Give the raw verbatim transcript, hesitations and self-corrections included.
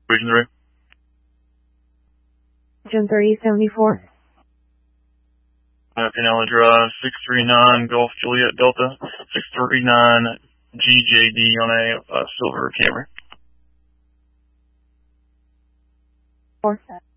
Region three. Region three seventy-four. Uh, Pinella Drive, six three nine Golf Juliet Delta, six three nine G J D on a uh, silver Camry. Four.